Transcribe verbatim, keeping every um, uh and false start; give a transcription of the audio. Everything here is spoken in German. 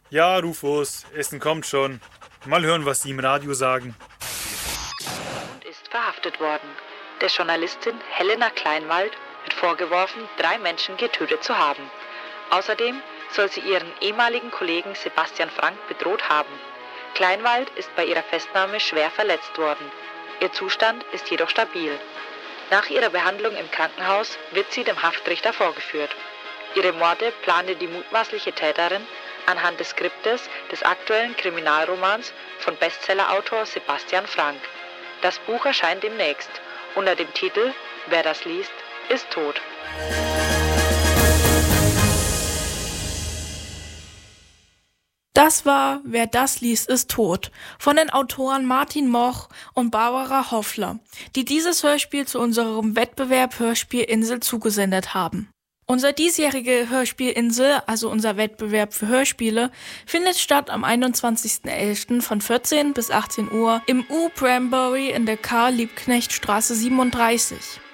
Ja, Rufus, Essen kommt schon. Mal hören, was Sie im Radio sagen. Und ist verhaftet worden. Der Journalistin Helena Kleinwald wird vorgeworfen, drei Menschen getötet zu haben. Außerdem soll sie ihren ehemaligen Kollegen Sebastian Frank bedroht haben. Kleinwald ist bei ihrer Festnahme schwer verletzt worden. Ihr Zustand ist jedoch stabil. Nach ihrer Behandlung im Krankenhaus wird sie dem Haftrichter vorgeführt. Ihre Morde plante die mutmaßliche Täterin anhand des Skriptes des aktuellen Kriminalromans von Bestsellerautor Sebastian Frank. Das Buch erscheint demnächst unter dem Titel Wer das liest, ist tot. Das war Wer das liest, ist tot von den Autoren Martin Moch und Barbara Hoffler, die dieses Hörspiel zu unserem Wettbewerb Hörspiel Insel zugesendet haben. Unser diesjährige Hörspiel Insel, also unser Wettbewerb für Hörspiele, findet statt am einundzwanzigsten elften von vierzehn bis achtzehn Uhr im U Brambury in der Karl-Liebknecht-Straße siebenunddreißig.